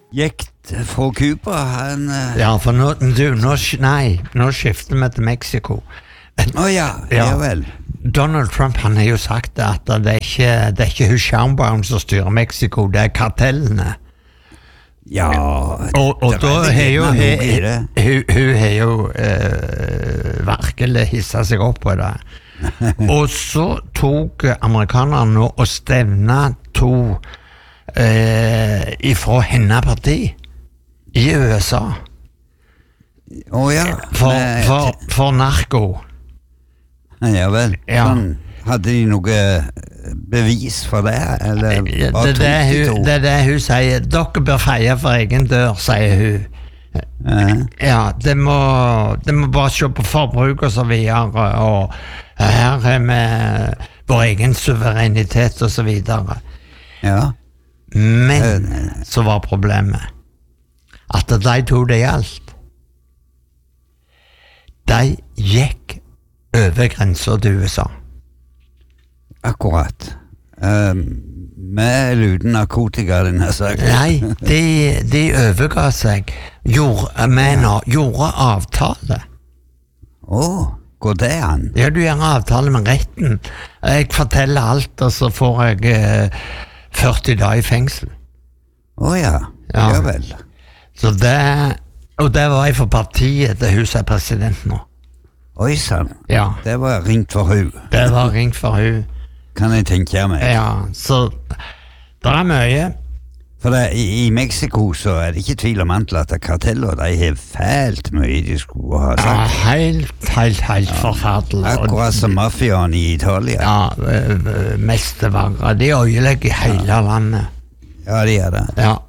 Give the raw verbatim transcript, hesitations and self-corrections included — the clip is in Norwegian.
Gikk fra Cuba, han... Uh... Ja, for nå, du, nå, nei, nå skifter vi til Mexico. Åh oh, ja, ja, ja vel. Donald Trump, han har jo sagt at det er ikke, det er ikke Hushambaan som styrer Mexico, det er kartellene. Ja, og, og da har jo hun, hun har jo uh, virkelig hisset seg opp på det. Og så tok amerikanerne nå og stevnet to uh, ifra henne parti i U S A. Åh oh, ja. For, for, for narko. Ja vel, ja. Sånn, hadde de noe bevis for det, eller det, det, det, hun, det er det hun sier. Dere bør feie for egen dør, sier hun. Uh-huh. Ja, det må, det må bare se på forbruk og så videre, og her er vi vår egen suverenitet og så videre. Ja. Men så var problemet at de to det gjaldt. De gikk over grenser til U S A. Akkurat. Um, med eller uten narkotika, den her saken. Nei, de, de overga seg. Gjorde, men, ja. gjorde avtale. Åh, oh, går det an? Ja, du gjør avtale med retten. Jeg forteller alt, og så får jeg eh, førti dager i fengsel. Åh oh, ja, ja, ja vel. Så det, og det var jeg for partiet til huset er president nå. Oi sann, ja. Det var ringt for hun. Det var ringt for hun. Kan jeg tenke meg. Ja, så det er mye. For det, i, i Mexico så er det ikke tvil om antall at karteller, de har fælt mye de skulle ha sagt. Ja, helt, helt, helt ja. forferdelig. Akkurat som mafiaen i Italia. Ja, mest det verre. De øyelegger hele landet. Ja, de er det. Ja.